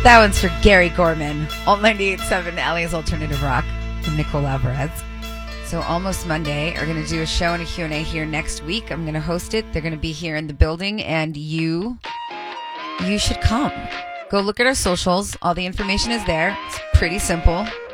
That one's for Gary Gorman. Alt 98.7, LA's Alternative Rock, from Nicole Alvarez. So Almost Monday are going to do a show and a Q&A here next week. I'm going to host it. They're going to be here in the building, and you should come. Go look at our socials. All the information is there. It's pretty simple.